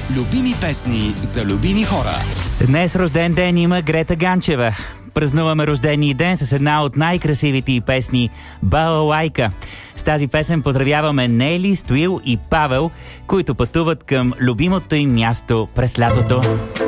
Любими песни за любими хора. Днес рожден ден има Грета Ганчева. Празнуваме рождения ден с една от най-красивите й песни «Балалайка». С тази песен поздравяваме Нели, Стоил и Павел, които пътуват към любимото им място през лятото.